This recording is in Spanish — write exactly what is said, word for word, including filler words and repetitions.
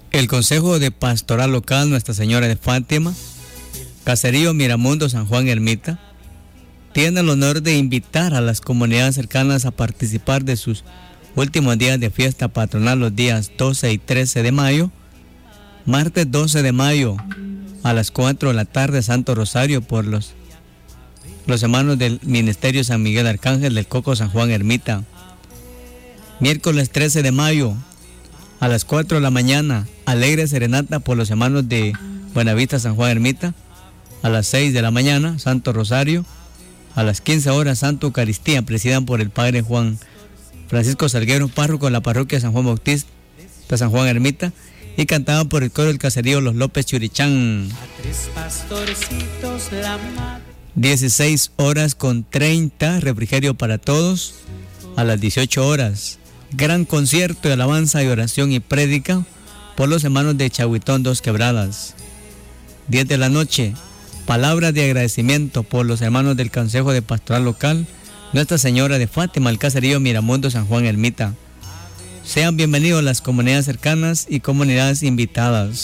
El Consejo de Pastoral Local Nuestra Señora de Fátima, Caserío Miramundo, San Juan Ermita, tiene el honor de invitar a las comunidades cercanas a participar de sus últimos días de fiesta patronal los días doce y trece de mayo, martes doce de mayo a las cuatro de la tarde, Santo Rosario por los, los hermanos del Ministerio San Miguel Arcángel del Coco San Juan Ermita. Miércoles trece de mayo a las cuatro de la mañana, alegre serenata por los hermanos de Buenavista San Juan Ermita. A las seis de la mañana, Santo Rosario. A las quince horas, Santo Eucaristía, presidan por el Padre Juan Francisco Salguero, párroco de la parroquia San Juan Bautista, San Juan Ermita, y cantaban por el coro del caserío Los López Churichán. dieciséis horas con treinta, refrigerio para todos. A las dieciocho horas, gran concierto de alabanza y oración y prédica por los hermanos de Chahuitón Dos Quebradas. diez de la noche, palabras de agradecimiento por los hermanos del Consejo de Pastoral Local Nuestra Señora de Fátima, el caserío Miramundo, San Juan Ermita. Sean bienvenidos las comunidades cercanas y comunidades invitadas.